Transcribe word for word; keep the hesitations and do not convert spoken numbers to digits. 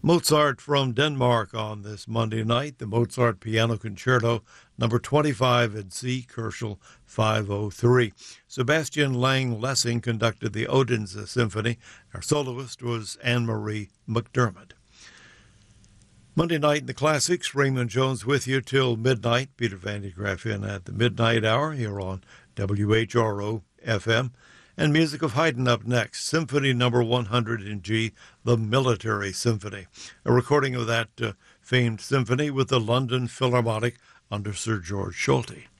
Mozart from Denmark on this Monday night, the Mozart Piano Concerto, number twenty-five in C, Koelschel five oh three. Sebastian Lang Lessing conducted the Odense Symphony. Our soloist was Anne-Marie McDermott. Monday night in the classics, Raymond Jones with you till midnight. Peter Van de Graaff in at the midnight hour here on W H R O F M. And music of Haydn up next, Symphony number one hundred in G, the Military Symphony. A recording of that uh, famed symphony with the London Philharmonic under Sir George Solti.